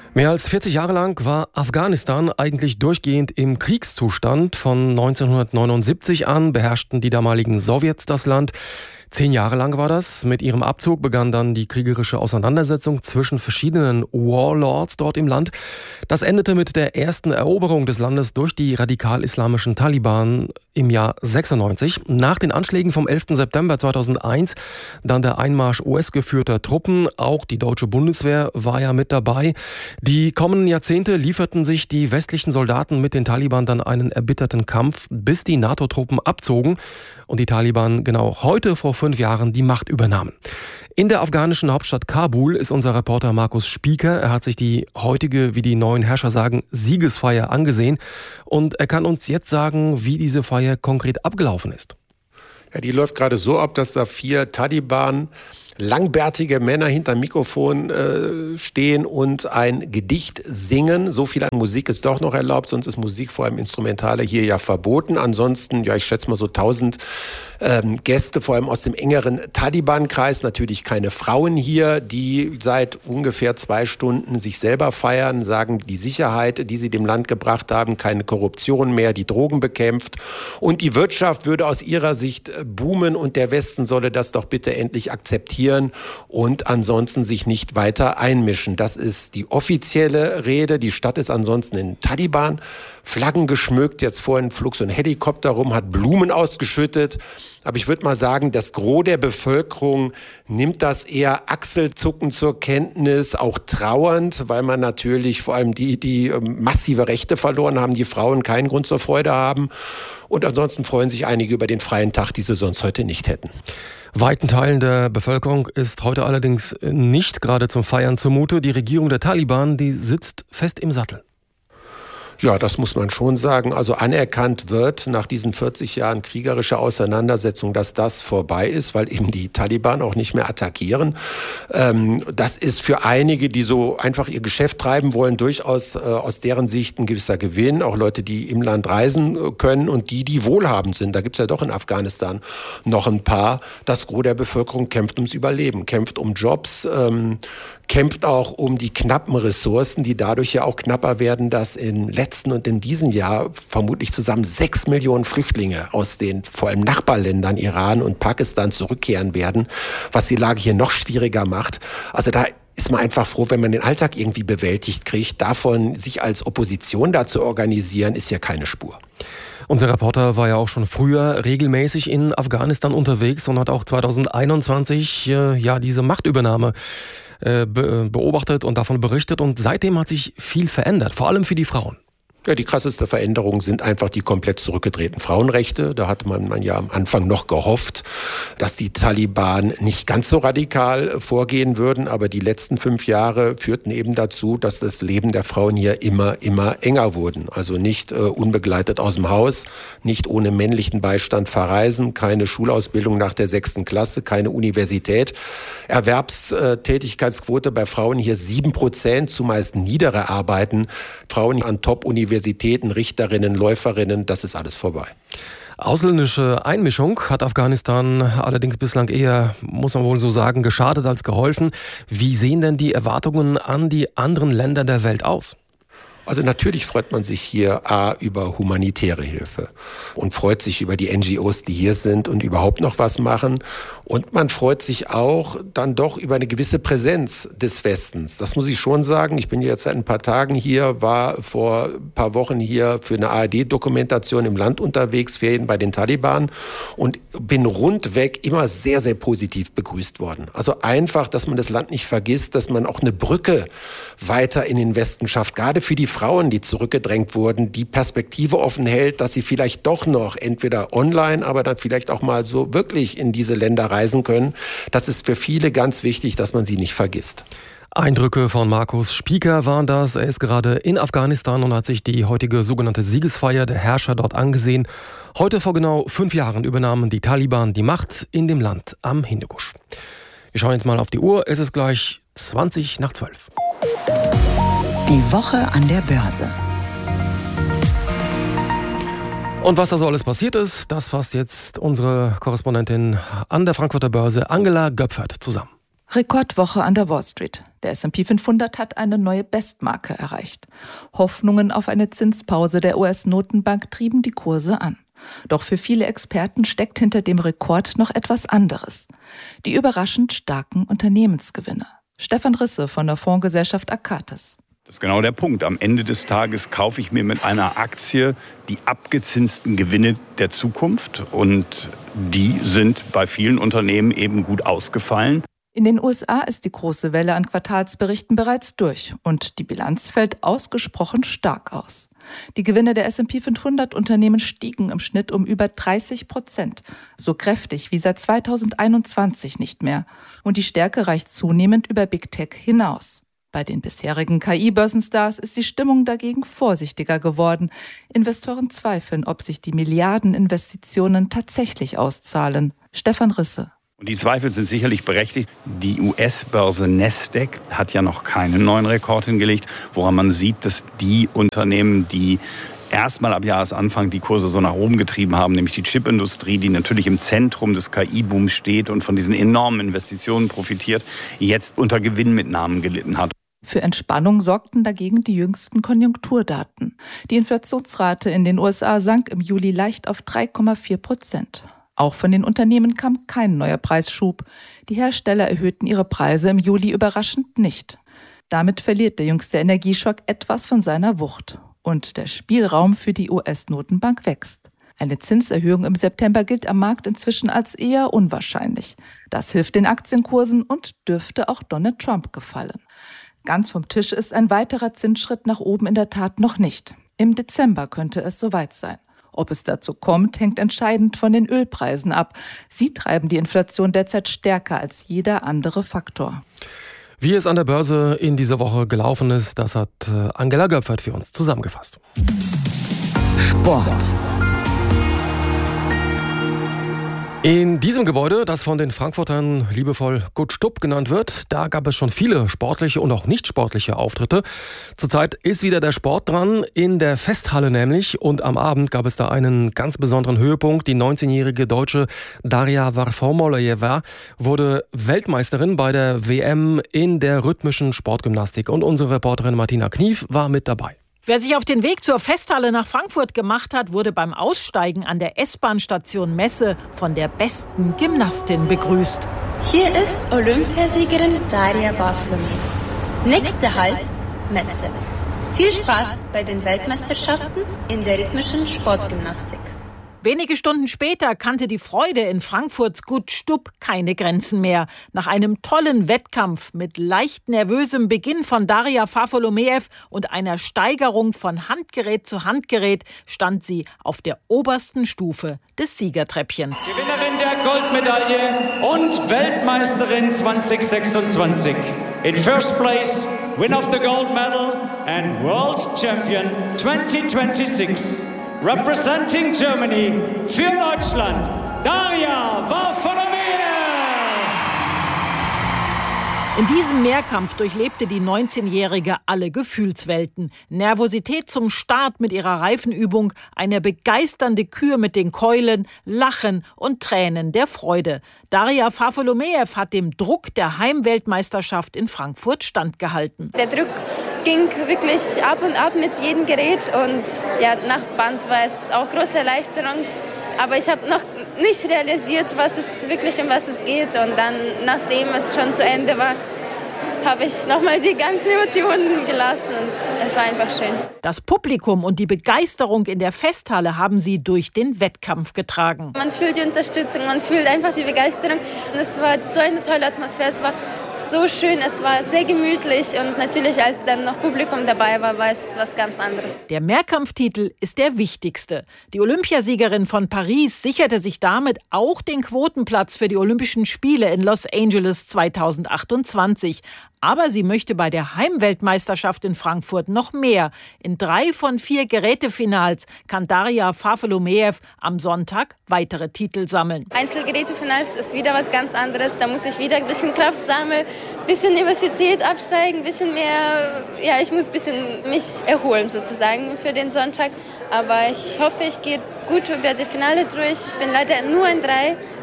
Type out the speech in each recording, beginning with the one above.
Mehr als 40 Jahre lang war Afghanistan eigentlich durchgehend im Kriegszustand. Von 1979 an beherrschten die damaligen Sowjets das Land. 10 Jahre lang war das. Mit ihrem Abzug begann dann die kriegerische Auseinandersetzung zwischen verschiedenen Warlords dort im Land. Das endete mit der ersten Eroberung des Landes durch die radikal-islamischen Taliban im Jahr 96. Nach den Anschlägen vom 11. September 2001 dann der Einmarsch US-geführter Truppen. Auch die deutsche Bundeswehr war ja mit dabei. Die kommenden Jahrzehnte lieferten sich die westlichen Soldaten mit den Taliban dann einen erbitterten Kampf, bis die NATO-Truppen abzogen und die Taliban genau heute vor 5 Jahren die Macht übernahmen. In der afghanischen Hauptstadt Kabul ist unser Reporter Markus Spieker. Er hat sich die heutige, wie die neuen Herrscher sagen, Siegesfeier angesehen. Und er kann uns jetzt sagen, wie diese Feier konkret abgelaufen ist. Ja, die läuft gerade so ab, dass da 4 Taliban, langbärtige Männer hinterm Mikrofon stehen und ein Gedicht singen. So viel an Musik ist doch noch erlaubt, sonst ist Musik, vor allem Instrumentale, hier ja verboten. Ansonsten, ja, ich schätze mal so 1000 Gäste, vor allem aus dem engeren Taliban-Kreis. Natürlich keine Frauen hier, die seit ungefähr 2 Stunden sich selber feiern, sagen, die Sicherheit, die sie dem Land gebracht haben, keine Korruption mehr, die Drogen bekämpft. Und die Wirtschaft würde aus ihrer Sicht boomen und der Westen solle das doch bitte endlich akzeptieren und ansonsten sich nicht weiter einmischen. Das ist die offizielle Rede. Die Stadt ist ansonsten in Taliban-Flaggen geschmückt. Jetzt vorhin flog so ein Helikopter rum, hat Blumen ausgeschüttet. Aber ich würde mal sagen, das Gros der Bevölkerung nimmt das eher achselzuckend zur Kenntnis, auch trauernd, weil man natürlich vor allem die massive Rechte verloren haben, die Frauen keinen Grund zur Freude haben. Und ansonsten freuen sich einige über den freien Tag, die sie sonst heute nicht hätten. Weiten Teilen der Bevölkerung ist heute allerdings nicht gerade zum Feiern zumute. Die Regierung der Taliban, die sitzt fest im Sattel. Ja, das muss man schon sagen. Also anerkannt wird nach diesen 40 Jahren kriegerischer Auseinandersetzung, dass das vorbei ist, weil eben die Taliban auch nicht mehr attackieren. Das ist für einige, die so einfach ihr Geschäft treiben wollen, durchaus aus deren Sicht ein gewisser Gewinn. Auch Leute, die im Land reisen können und die wohlhabend sind. Da gibt's ja doch in Afghanistan noch ein paar. Das Gros der Bevölkerung kämpft ums Überleben, kämpft um Jobs, kämpft auch um die knappen Ressourcen, die dadurch ja auch knapper werden, dass im letzten und in diesem Jahr vermutlich zusammen 6 Millionen Flüchtlinge aus den vor allem Nachbarländern Iran und Pakistan zurückkehren werden, was die Lage hier noch schwieriger macht. Also da ist man einfach froh, wenn man den Alltag irgendwie bewältigt kriegt. Davon, sich als Opposition da zu organisieren, ist ja keine Spur. Unser Reporter war ja auch schon früher regelmäßig in Afghanistan unterwegs und hat auch 2021 diese Machtübernahme beobachtet und davon berichtet. Und seitdem hat sich viel verändert, vor allem für die Frauen. Ja, die krasseste Veränderung sind einfach die komplett zurückgedrehten Frauenrechte. Da hatte man ja am Anfang noch gehofft, dass die Taliban nicht ganz so radikal vorgehen würden. Aber die letzten 5 Jahre führten eben dazu, dass das Leben der Frauen hier immer enger wurden. Also nicht unbegleitet aus dem Haus, nicht ohne männlichen Beistand verreisen, keine Schulausbildung nach der 6. Klasse, keine Universität. Erwerbstätigkeitsquote bei Frauen hier 7%, zumeist niedere Arbeiten. Frauen an Top-Universitäten, Richterinnen, Läuferinnen, das ist alles vorbei. Ausländische Einmischung hat Afghanistan allerdings bislang eher, muss man wohl so sagen, geschadet als geholfen. Wie sehen denn die Erwartungen an die anderen Länder der Welt aus? Also natürlich freut man sich hier über humanitäre Hilfe und freut sich über die NGOs, die hier sind und überhaupt noch was machen. Und man freut sich auch dann doch über eine gewisse Präsenz des Westens. Das muss ich schon sagen. Ich bin jetzt seit ein paar Tagen hier, war vor ein paar Wochen hier für eine ARD-Dokumentation im Land unterwegs, Ferien bei den Taliban, und bin rundweg immer sehr, sehr positiv begrüßt worden. Also einfach, dass man das Land nicht vergisst, dass man auch eine Brücke weiter in den Westen schafft, gerade für die Frauen, die zurückgedrängt wurden, die Perspektive offen hält, dass sie vielleicht doch noch entweder online, aber dann vielleicht auch mal so wirklich in diese Länder reisen können. Das ist für viele ganz wichtig, dass man sie nicht vergisst. Eindrücke von Markus Spieker waren das. Er ist gerade in Afghanistan und hat sich die heutige sogenannte Siegesfeier der Herrscher dort angesehen. Heute vor genau 5 Jahren übernahmen die Taliban die Macht in dem Land am Hindukusch. Wir schauen jetzt mal auf die Uhr. Es ist gleich 11:20. Die Woche an der Börse. Und was da so alles passiert ist, das fasst jetzt unsere Korrespondentin an der Frankfurter Börse, Angela Göpfert, zusammen. Rekordwoche an der Wall Street. Der S&P 500 hat eine neue Bestmarke erreicht. Hoffnungen auf eine Zinspause der US-Notenbank trieben die Kurse an. Doch für viele Experten steckt hinter dem Rekord noch etwas anderes. Die überraschend starken Unternehmensgewinne. Stefan Risse von der Fondsgesellschaft Akatis. Das ist genau der Punkt. Am Ende des Tages kaufe ich mir mit einer Aktie die abgezinsten Gewinne der Zukunft. Und die sind bei vielen Unternehmen eben gut ausgefallen. In den USA ist die große Welle an Quartalsberichten bereits durch und die Bilanz fällt ausgesprochen stark aus. Die Gewinne der S&P 500 Unternehmen stiegen im Schnitt um über 30%, so kräftig wie seit 2021 nicht mehr. Und die Stärke reicht zunehmend über Big Tech hinaus. Bei den bisherigen KI-Börsenstars ist die Stimmung dagegen vorsichtiger geworden. Investoren zweifeln, ob sich die Milliardeninvestitionen tatsächlich auszahlen. Stefan Risse. Und die Zweifel sind sicherlich berechtigt. Die US-Börse Nasdaq hat ja noch keinen neuen Rekord hingelegt, woran man sieht, dass die Unternehmen, die erstmal ab Jahresanfang die Kurse so nach oben getrieben haben, nämlich die Chipindustrie, die natürlich im Zentrum des KI-Booms steht und von diesen enormen Investitionen profitiert, jetzt unter Gewinnmitnahmen gelitten hat. Für Entspannung sorgten dagegen die jüngsten Konjunkturdaten. Die Inflationsrate in den USA sank im Juli leicht auf 3,4%. Auch von den Unternehmen kam kein neuer Preisschub. Die Hersteller erhöhten ihre Preise im Juli überraschend nicht. Damit verliert der jüngste Energieschock etwas von seiner Wucht. Und der Spielraum für die US-Notenbank wächst. Eine Zinserhöhung im September gilt am Markt inzwischen als eher unwahrscheinlich. Das hilft den Aktienkursen und dürfte auch Donald Trump gefallen. Ganz vom Tisch ist ein weiterer Zinsschritt nach oben in der Tat noch nicht. Im Dezember könnte es soweit sein. Ob es dazu kommt, hängt entscheidend von den Ölpreisen ab. Sie treiben die Inflation derzeit stärker als jeder andere Faktor. Wie es an der Börse in dieser Woche gelaufen ist, das hat Angela Göpfert für uns zusammengefasst. Sport. In diesem Gebäude, das von den Frankfurtern liebevoll Gut Stupp genannt wird, da gab es schon viele sportliche und auch nicht sportliche Auftritte. Zurzeit ist wieder der Sport dran, in der Festhalle nämlich. Und am Abend gab es da einen ganz besonderen Höhepunkt. Die 19-jährige Deutsche Daria Varfolomeeva wurde Weltmeisterin bei der WM in der rhythmischen Sportgymnastik. Und unsere Reporterin Martina Knief war mit dabei. Wer sich auf den Weg zur Festhalle nach Frankfurt gemacht hat, wurde beim Aussteigen an der S-Bahn-Station Messe von der besten Gymnastin begrüßt. Hier ist Olympiasiegerin Daria Varfolomeeva. Nächster Halt, Messe. Viel Spaß bei den Weltmeisterschaften in der rhythmischen Sportgymnastik. Wenige Stunden später kannte die Freude in Frankfurts Gut Stupp keine Grenzen mehr. Nach einem tollen Wettkampf mit leicht nervösem Beginn von Daria Varfolomeeva und einer Steigerung von Handgerät zu Handgerät stand sie auf der obersten Stufe des Siegertreppchens. Gewinnerin der Goldmedaille und Weltmeisterin 2026. In first place, winner of the gold medal and world champion 2026. Representing Germany für Deutschland, Daria Varfolomeeva. In diesem Mehrkampf durchlebte die 19-Jährige alle Gefühlswelten. Nervosität zum Start mit ihrer Reifenübung, eine begeisternde Kür mit den Keulen, Lachen und Tränen der Freude. Daria Varfolomeeva hat dem Druck der Heimweltmeisterschaft in Frankfurt standgehalten. Der Druck ging wirklich ab und ab mit jedem Gerät und ja, nach Band war es auch große Erleichterung. Aber ich habe noch nicht realisiert, um was es geht. Und dann, nachdem es schon zu Ende war, habe ich nochmal die ganzen Emotionen gelassen und es war einfach schön. Das Publikum und die Begeisterung in der Festhalle haben sie durch den Wettkampf getragen. Man fühlt die Unterstützung, man fühlt einfach die Begeisterung. Und es war so eine tolle Atmosphäre, es war so schön, es war sehr gemütlich und natürlich, als dann noch Publikum dabei war, war es was ganz anderes. Der Mehrkampftitel ist der wichtigste. Die Olympiasiegerin von Paris sicherte sich damit auch den Quotenplatz für die Olympischen Spiele in Los Angeles 2028. Aber sie möchte bei der Heimweltmeisterschaft in Frankfurt noch mehr. In 3 von 4 Gerätefinals kann Daria Varfolomeeva am Sonntag weitere Titel sammeln. Einzelgerätefinals ist wieder was ganz anderes. Da muss ich wieder ein bisschen Kraft sammeln, ein bisschen Nervosität absteigen, ein bisschen mehr, ja, ich muss ein bisschen mich erholen sozusagen für den Sonntag. Aber ich hoffe, ich gehe gut über die Finale durch. Ich bin leider nur in 3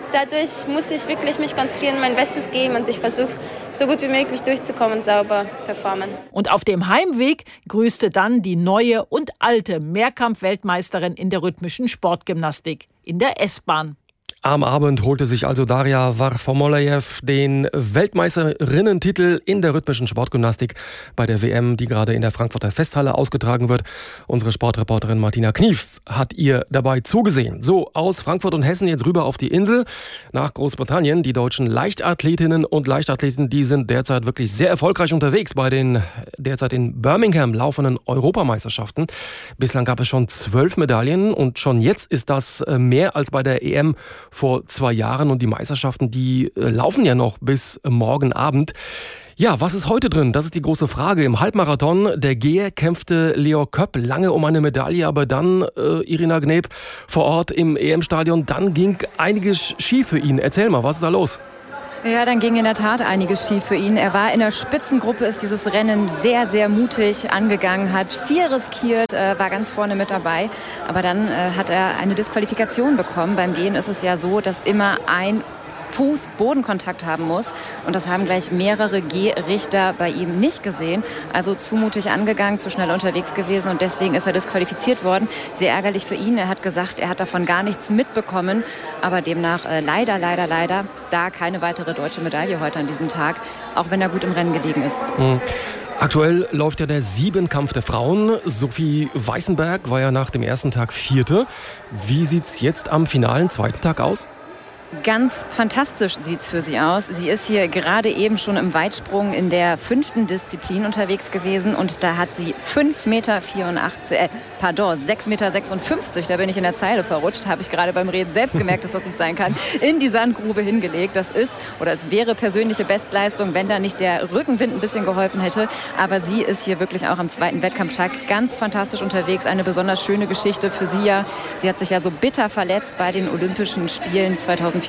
dadurch muss ich wirklich mich konzentrieren, mein Bestes geben und ich versuche, so gut wie möglich durchzukommen und sauber performen. Und auf dem Heimweg grüßte dann die neue und alte Mehrkampf-Weltmeisterin in der rhythmischen Sportgymnastik in der S-Bahn. Am Abend holte sich also Daria Varfolomolejew den Weltmeisterinnentitel in der rhythmischen Sportgymnastik bei der WM, die gerade in der Frankfurter Festhalle ausgetragen wird. Unsere Sportreporterin Martina Knief hat ihr dabei zugesehen. So, aus Frankfurt und Hessen jetzt rüber auf die Insel nach Großbritannien. Die deutschen Leichtathletinnen und Leichtathleten, die sind derzeit wirklich sehr erfolgreich unterwegs bei den derzeit in Birmingham laufenden Europameisterschaften. Bislang gab es schon 12 Medaillen und schon jetzt ist das mehr als bei der EM vor 2 Jahren und die Meisterschaften, die laufen ja noch bis morgen Abend. Ja, was ist heute drin? Das ist die große Frage. Im Halbmarathon der Geher kämpfte Leo Köpp lange um eine Medaille, aber dann, Irina Gneb, vor Ort im EM-Stadion, dann ging einiges schief für ihn. Erzähl mal, was ist da los? Ja, dann ging in der Tat einiges schief für ihn. Er war in der Spitzengruppe, ist dieses Rennen sehr, sehr mutig angegangen, hat viel riskiert, war ganz vorne mit dabei. Aber dann hat er eine Disqualifikation bekommen. Beim Gehen ist es ja so, dass immer ein Fuß Bodenkontakt haben muss. Und das haben gleich mehrere Gehrichter bei ihm nicht gesehen. Also zu mutig angegangen, zu schnell unterwegs gewesen und deswegen ist er disqualifiziert worden. Sehr ärgerlich für ihn. Er hat gesagt, er hat davon gar nichts mitbekommen. Aber demnach leider da keine weitere deutsche Medaille heute an diesem Tag, auch wenn er gut im Rennen gelegen ist. Aktuell läuft ja der Siebenkampf der Frauen. Sophie Weißenberg war ja nach dem ersten Tag 4. Wie sieht's jetzt am finalen 2. Tag aus? Ganz fantastisch sieht es für sie aus. Sie ist hier gerade eben schon im Weitsprung in der 5. Disziplin unterwegs gewesen und da hat sie 6,56 Meter, da bin ich in der Zeile verrutscht, habe ich gerade beim Reden selbst gemerkt, dass das nicht sein kann, in die Sandgrube hingelegt. Das ist, oder es wäre persönliche Bestleistung, wenn da nicht der Rückenwind ein bisschen geholfen hätte. Aber sie ist hier wirklich auch am 2. Wettkampftag ganz fantastisch unterwegs. Eine besonders schöne Geschichte für sie ja. Sie hat sich ja so bitter verletzt bei den Olympischen Spielen 2024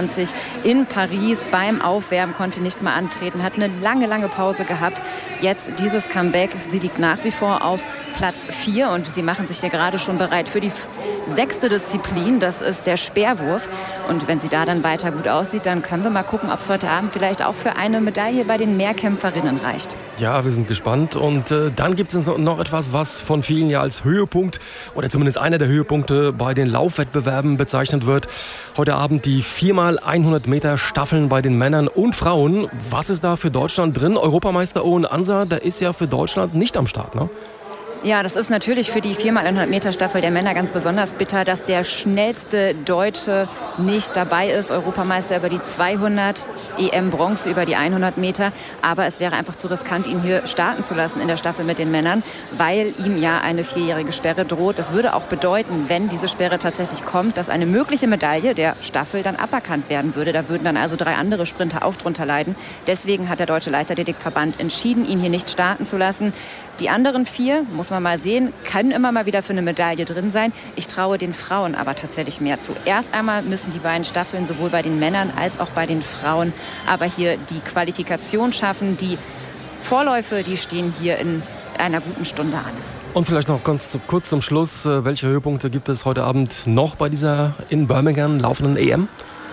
in Paris beim Aufwärmen, konnte nicht mal antreten, hat eine lange Pause gehabt. Jetzt dieses Comeback, sie liegt nach wie vor auf Platz 4 und sie machen sich hier gerade schon bereit für die 6. Disziplin, das ist der Speerwurf. Und wenn sie da dann weiter gut aussieht, dann können wir mal gucken, ob es heute Abend vielleicht auch für eine Medaille bei den Mehrkämpferinnen reicht. Ja, wir sind gespannt. Und dann gibt es noch etwas, was von vielen ja als Höhepunkt oder zumindest einer der Höhepunkte bei den Laufwettbewerben bezeichnet wird. Heute Abend die 4x100 Meter Staffeln bei den Männern und Frauen. Was ist da für Deutschland drin? Europameister Owen Ansa, der ist ja für Deutschland nicht am Start, ne? Ja, das ist natürlich für die 4x100 Meter Staffel der Männer ganz besonders bitter, dass der schnellste Deutsche nicht dabei ist. Europameister über die 200, EM-Bronze über die 100 Meter. Aber es wäre einfach zu riskant, ihn hier starten zu lassen in der Staffel mit den Männern, weil ihm ja eine 4-jährige Sperre droht. Das würde auch bedeuten, wenn diese Sperre tatsächlich kommt, dass eine mögliche Medaille der Staffel dann aberkannt werden würde. Da würden dann also 3 andere Sprinter auch drunter leiden. Deswegen hat der Deutsche Leichtathletikverband entschieden, ihn hier nicht starten zu lassen. Die anderen 4, muss man mal sehen, können immer mal wieder für eine Medaille drin sein. Ich traue den Frauen aber tatsächlich mehr zu. Erst einmal müssen die beiden Staffeln sowohl bei den Männern als auch bei den Frauen aber hier die Qualifikation schaffen. Die Vorläufe, die stehen hier in einer guten Stunde an. Und vielleicht noch ganz kurz zum Schluss, welche Höhepunkte gibt es heute Abend noch bei dieser in Birmingham laufenden EM?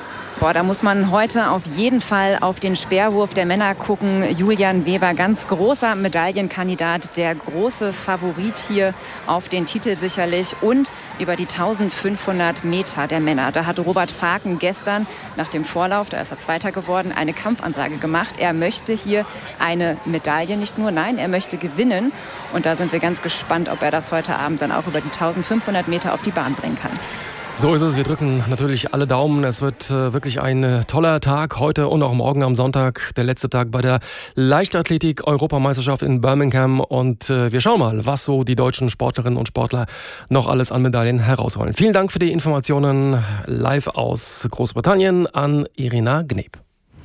Da muss man heute auf jeden Fall auf den Speerwurf der Männer gucken. Julian Weber, ganz großer Medaillenkandidat, der große Favorit hier auf den Titel sicherlich. Und über die 1500 Meter der Männer. Da hat Robert Faken gestern nach dem Vorlauf, da ist er Zweiter geworden, eine Kampfansage gemacht. Er möchte hier eine Medaille nicht nur, nein, er möchte gewinnen. Und da sind wir ganz gespannt, ob er das heute Abend dann auch über die 1500 Meter auf die Bahn bringen kann. So ist es. Wir drücken natürlich alle Daumen. Es wird wirklich ein toller Tag heute und auch morgen am Sonntag. Der letzte Tag bei der Leichtathletik-Europameisterschaft in Birmingham. Und wir schauen mal, was so die deutschen Sportlerinnen und Sportler noch alles an Medaillen herausholen. Vielen Dank für die Informationen live aus Großbritannien an Irina Gneb.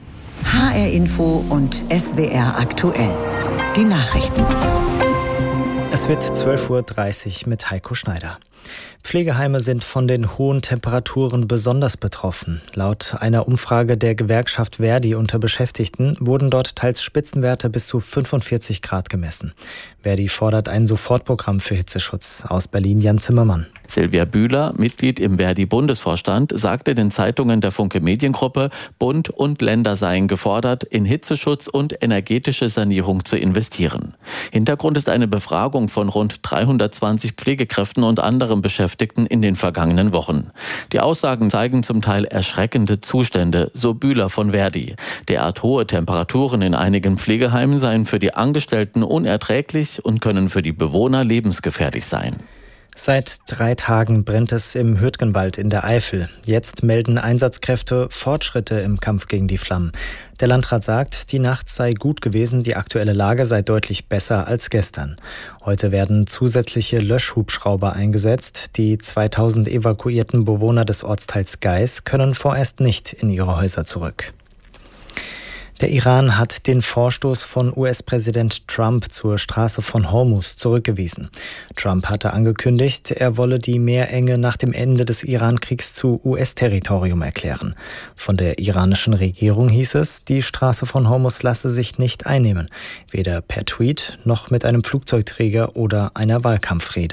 HR Info und SWR aktuell. Die Nachrichten. Es wird 12:30 Uhr mit Heiko Schneider. Pflegeheime sind von den hohen Temperaturen besonders betroffen. Laut einer Umfrage der Gewerkschaft Verdi unter Beschäftigten wurden dort teils Spitzenwerte bis zu 45 Grad gemessen. Verdi fordert ein Sofortprogramm für Hitzeschutz. Aus Berlin Jan Zimmermann. Silvia Bühler, Mitglied im Verdi-Bundesvorstand, sagte den Zeitungen der Funke Mediengruppe, Bund und Länder seien gefordert, in Hitzeschutz und energetische Sanierung zu investieren. Hintergrund ist eine Befragung von rund 320 Pflegekräften und anderen Beschäftigten in den vergangenen Wochen. Die Aussagen zeigen zum Teil erschreckende Zustände, so Bühler von Verdi. Derart hohe Temperaturen in einigen Pflegeheimen seien für die Angestellten unerträglich und können für die Bewohner lebensgefährlich sein. Seit 3 Tagen brennt es im Hürtgenwald in der Eifel. Jetzt melden Einsatzkräfte Fortschritte im Kampf gegen die Flammen. Der Landrat sagt, die Nacht sei gut gewesen, die aktuelle Lage sei deutlich besser als gestern. Heute werden zusätzliche Löschhubschrauber eingesetzt. Die 2000 evakuierten Bewohner des Ortsteils Geis können vorerst nicht in ihre Häuser zurück. Der Iran hat den Vorstoß von US-Präsident Trump zur Straße von Hormuz zurückgewiesen. Trump hatte angekündigt, er wolle die Meerenge nach dem Ende des Iran-Kriegs zu US-Territorium erklären. Von der iranischen Regierung hieß es, die Straße von Hormuz lasse sich nicht einnehmen, weder per Tweet noch mit einem Flugzeugträger oder einer Wahlkampfrede.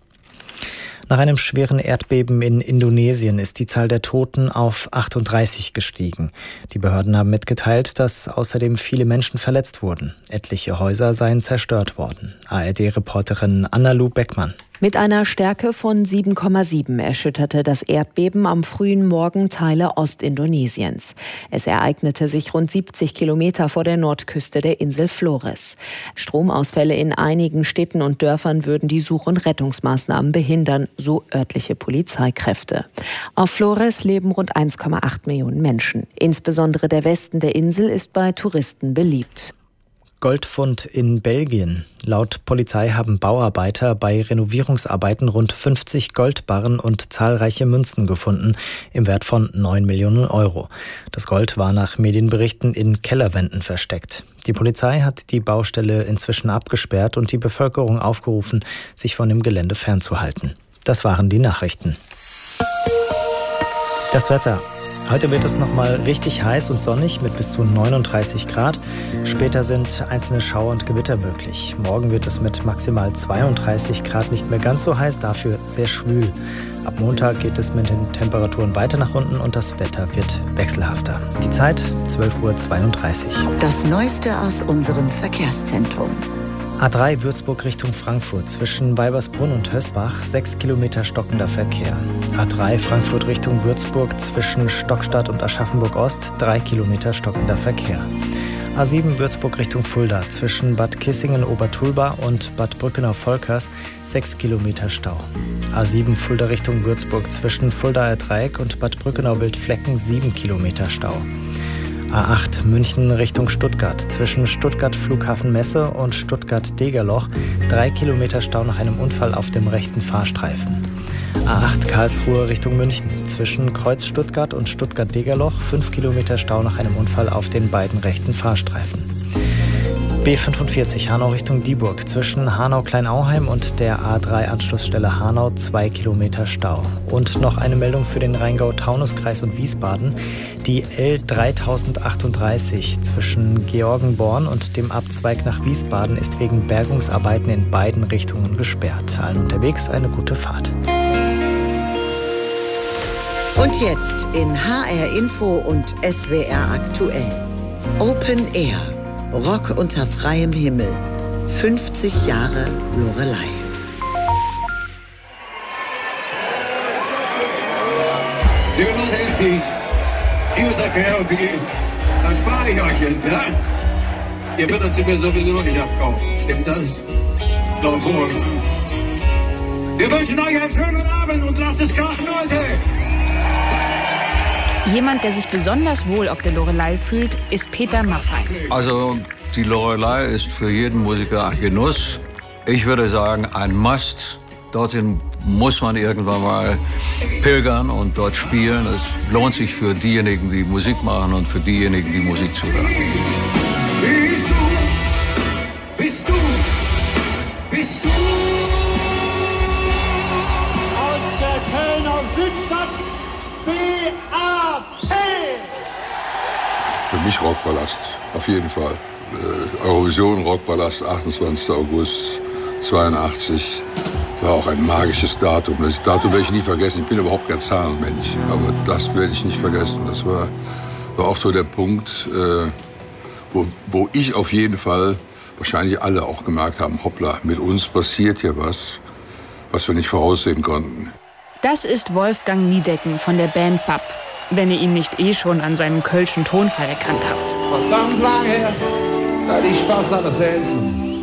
Nach einem schweren Erdbeben in Indonesien ist die Zahl der Toten auf 38 gestiegen. Die Behörden haben mitgeteilt, dass außerdem viele Menschen verletzt wurden. Etliche Häuser seien zerstört worden. ARD-Reporterin Anna-Lu Beckmann. Mit einer Stärke von 7,7 erschütterte das Erdbeben am frühen Morgen Teile Ostindonesiens. Es ereignete sich rund 70 Kilometer vor der Nordküste der Insel Flores. Stromausfälle in einigen Städten und Dörfern würden die Such- und Rettungsmaßnahmen behindern, so örtliche Polizeikräfte. Auf Flores leben rund 1,8 Millionen Menschen. Insbesondere der Westen der Insel ist bei Touristen beliebt. Goldfund in Belgien. Laut Polizei haben Bauarbeiter bei Renovierungsarbeiten rund 50 Goldbarren und zahlreiche Münzen gefunden, im Wert von 9 Millionen Euro. Das Gold war nach Medienberichten in Kellerwänden versteckt. Die Polizei hat die Baustelle inzwischen abgesperrt und die Bevölkerung aufgerufen, sich von dem Gelände fernzuhalten. Das waren die Nachrichten. Das Wetter. Heute wird es nochmal richtig heiß und sonnig mit bis zu 39 Grad. Später sind einzelne Schauer und Gewitter möglich. Morgen wird es mit maximal 32 Grad nicht mehr ganz so heiß, dafür sehr schwül. Ab Montag geht es mit den Temperaturen weiter nach unten und das Wetter wird wechselhafter. Die Zeit 12:32 Uhr. Das Neueste aus unserem Verkehrszentrum. A3 Würzburg Richtung Frankfurt zwischen Weibersbrunn und Hösbach 6 Kilometer stockender Verkehr. A3 Frankfurt Richtung Würzburg zwischen Stockstadt und Aschaffenburg-Ost 3 Kilometer stockender Verkehr. A7 Würzburg Richtung Fulda zwischen Bad Kissingen-Obertulba und Bad Brückenau-Volkers 6 Kilometer Stau. A7 Fulda Richtung Würzburg zwischen Fuldaer Dreieck und Bad Brückenau-Wildflecken 7 Kilometer Stau. A8 München Richtung Stuttgart zwischen Stuttgart Flughafen Messe und Stuttgart Degerloch 3 Kilometer Stau nach einem Unfall auf dem rechten Fahrstreifen. A8 Karlsruhe Richtung München zwischen Kreuz Stuttgart und Stuttgart Degerloch 5 Kilometer Stau nach einem Unfall auf den beiden rechten Fahrstreifen. B45 Hanau Richtung Dieburg zwischen Hanau-Kleinauheim und der A3-Anschlussstelle Hanau 2 Kilometer Stau. Und noch eine Meldung für den Rheingau-Taunus-Kreis und Wiesbaden. Die L3038 zwischen Georgenborn und dem Abzweig nach Wiesbaden ist wegen Bergungsarbeiten in beiden Richtungen gesperrt. Allen unterwegs eine gute Fahrt. Und jetzt in HR Info und SWR aktuell. Open Air. Rock unter freiem Himmel. 50 Jahre Loreley. Liebe Leute, die USA-Care und dann spare ich euch jetzt, ja? Ihr würdet sie mir sowieso nicht abkaufen. Stimmt das? Laut Hohen. Wir wünschen euch einen schönen Abend und lasst es krachen, Leute! Jemand, der sich besonders wohl auf der Loreley fühlt, ist Peter Maffay. Also die Loreley ist für jeden Musiker ein Genuss. Ich würde sagen, ein Must. Dorthin muss man irgendwann mal pilgern und dort spielen. Es lohnt sich für diejenigen, die Musik machen und für diejenigen, die Musik zuhören. Bist du? Bist du? Bist du? Aus der Kölner Südstadt BAP! Für mich Rockballast, auf jeden Fall. Eurovision, Rockpalast, 28. August 82. War auch ein magisches Datum. Das Datum werde ich nie vergessen. Ich bin überhaupt kein Zahlenmensch. Aber das werde ich nicht vergessen. Das war auch so der Punkt, wo ich auf jeden Fall, wahrscheinlich alle auch gemerkt haben, hoppla, mit uns passiert hier was wir nicht voraussehen konnten. Das ist Wolfgang Niedecken von der Band BAP, wenn ihr ihn nicht schon an seinem kölschen Tonfall erkannt habt. Verdammt lang her, da hatte ich Spaß an das Essen.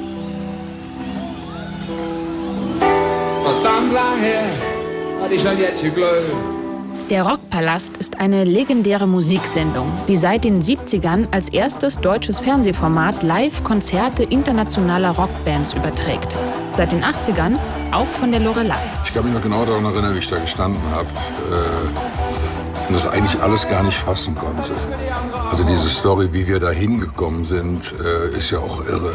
Verdammt lang her, hatte ich halt jetzt geglaubt. Der Rockpalast ist eine legendäre Musiksendung, die seit den 70ern als erstes deutsches Fernsehformat Live-Konzerte internationaler Rockbands überträgt. Seit den 80ern auch von der Loreley. Ich kann mich noch genau daran erinnern, wie ich da gestanden habe und das eigentlich alles gar nicht fassen konnte. Also diese Story, wie wir da hingekommen sind, ist ja auch irre.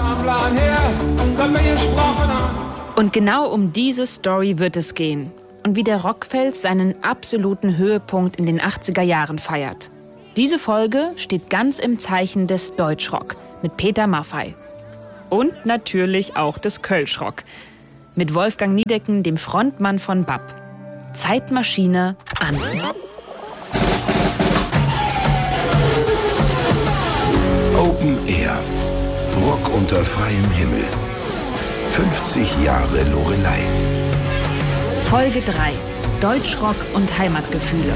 Und genau um diese Story wird es gehen. Und wie der Rockfels seinen absoluten Höhepunkt in den 80er Jahren feiert. Diese Folge steht ganz im Zeichen des Deutschrock mit Peter Maffay. Und natürlich auch des Kölschrock mit Wolfgang Niedecken, dem Frontmann von BAP. Zeitmaschine an. Open Air. Rock unter freiem Himmel. 50 Jahre Loreley. Folge 3. Deutschrock und Heimatgefühle.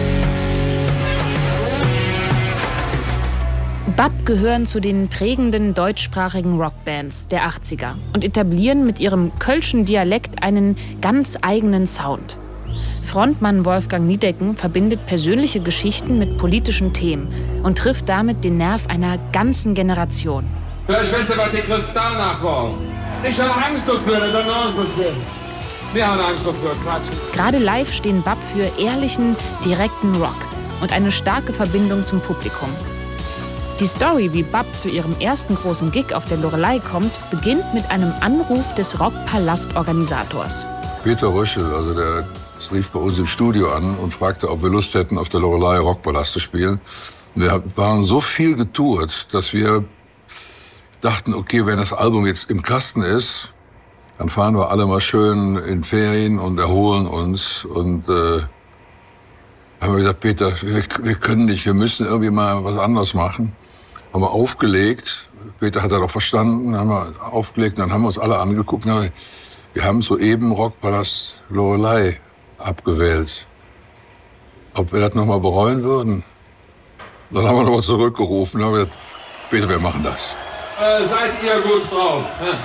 BAP gehören zu den prägenden deutschsprachigen Rockbands der 80er und etablieren mit ihrem kölschen Dialekt einen ganz eigenen Sound. Frontmann Wolfgang Niedecken verbindet persönliche Geschichten mit politischen Themen und trifft damit den Nerv einer ganzen Generation. Vielleicht wisst ihr, was die Kristallnacht war. Ich habe Angst dafür, das ist auch passiert. Wir haben Angst dafür, Quatsch. Gerade live stehen BAP für ehrlichen, direkten Rock und eine starke Verbindung zum Publikum. Die Story, wie BAP zu ihrem ersten großen Gig auf der Loreley kommt, beginnt mit einem Anruf des Rockpalast-Organisators. Peter Röschel, der rief bei uns im Studio an und fragte, ob wir Lust hätten, auf der Loreley Rockpalast zu spielen. Und wir waren so viel getourt, dass wir dachten, okay, wenn das Album jetzt im Kasten ist, dann fahren wir alle mal schön in Ferien und erholen uns. Und haben wir gesagt, Peter, wir können nicht, wir müssen irgendwie mal was anderes machen. Haben wir aufgelegt. Peter hat das auch verstanden. Haben wir aufgelegt, dann haben wir uns alle angeguckt. Wir haben soeben Rockpalast Loreley abgewählt. Ob wir das nochmal bereuen würden? Dann haben wir nochmal zurückgerufen. Dann haben wir gesagt, Peter, wir machen das. Seid ihr gut drauf?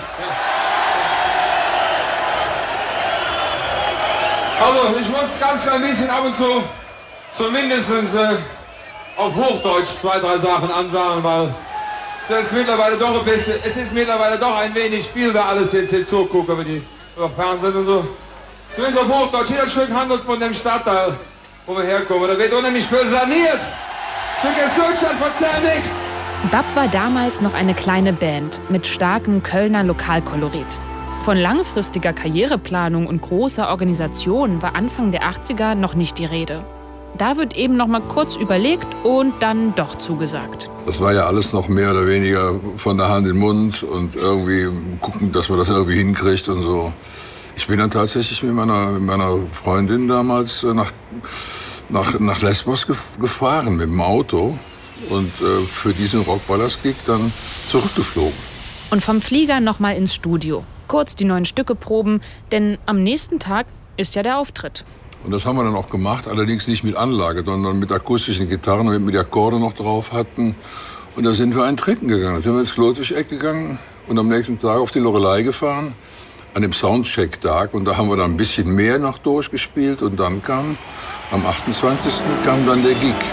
Also, ich muss ganz klein bisschen ab und zu zumindest auf Hochdeutsch 2, 3 Sachen ansagen, weil das ist mittlerweile doch ein bisschen, es ist mittlerweile doch ein wenig Spiel, wer alles jetzt hier zuguckt, über Fernsehen und so. Zumindest auf Hochdeutsch, jeder Stück handelt von dem Stadtteil, wo wir herkommen. Da wird unheimlich viel saniert. Stück ist Deutschland, verzeih nichts. BAP war damals noch eine kleine Band mit starkem Kölner Lokalkolorit. Von langfristiger Karriereplanung und großer Organisation war Anfang der 80er noch nicht die Rede. Da wird eben noch mal kurz überlegt und dann doch zugesagt. Das war ja alles noch mehr oder weniger von der Hand in den Mund und irgendwie gucken, dass man das irgendwie hinkriegt und so. Ich bin dann tatsächlich mit meiner Freundin damals nach Lesbos gefahren mit dem Auto und für diesen Rockpalast-Gig dann zurückgeflogen. Und vom Flieger noch mal ins Studio. Kurz die neuen Stücke proben, denn am nächsten Tag ist ja der Auftritt. Und das haben wir dann auch gemacht, allerdings nicht mit Anlage, sondern mit akustischen Gitarren, damit wir die Akkorde noch drauf hatten. Und da sind wir einen Trinken gegangen. Da sind wir ins Klotwig-Eck gegangen und am nächsten Tag auf die Loreley gefahren, an dem Soundcheck-Tag. Und da haben wir dann ein bisschen mehr noch durchgespielt. Und dann kam, am 28. kam dann der Gig.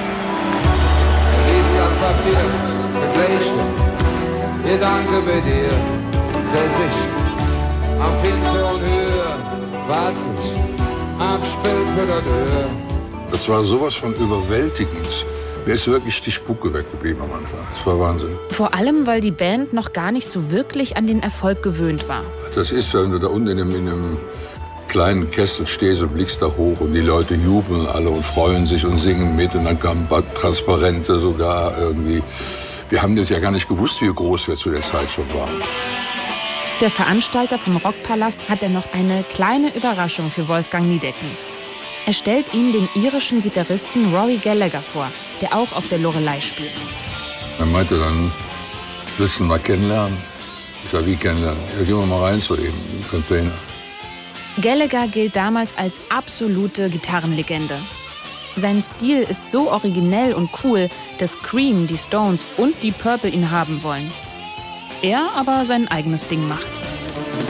Gedanke bei dir, setz ich am Fenster und höre, wart sich, abspielt für der Tür. Das war sowas von überwältigend. Mir ist wirklich die Spucke weggeblieben am Anfang. Das war Wahnsinn. Vor allem, weil die Band noch gar nicht so wirklich an den Erfolg gewöhnt war. Das ist, wenn du da unten in einem kleinen Kessel stehst und blickst da hoch und die Leute jubeln alle und freuen sich und singen mit. Und dann kamen Transparente sogar irgendwie Wir haben das ja gar nicht gewusst, wie groß wir zu der Zeit schon waren. Der Veranstalter vom Rockpalast hat noch eine kleine Überraschung für Wolfgang Niedecken. Er stellt ihm den irischen Gitarristen Rory Gallagher vor, der auch auf der Loreley spielt. Er meinte dann, willst du ihn mal kennenlernen? Ich sag, wie kennenlernen? Ja, gehen wir mal rein zu ihm, im Container. Gallagher gilt damals als absolute Gitarrenlegende. Sein Stil ist so originell und cool, dass Cream, die Stones und die Purple ihn haben wollen. Er aber sein eigenes Ding macht.